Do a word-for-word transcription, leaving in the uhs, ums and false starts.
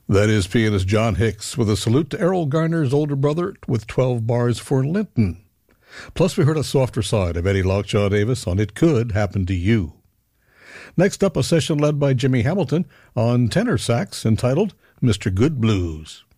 That is pianist John Hicks with a salute to Errol Garner's older brother with twelve bars for Linton. Plus we heard a softer side of Eddie Lockjaw Davis on It Could Happen to You. Next up, a session led by Jimmy Hamilton on tenor sax entitled Mister Good Blues.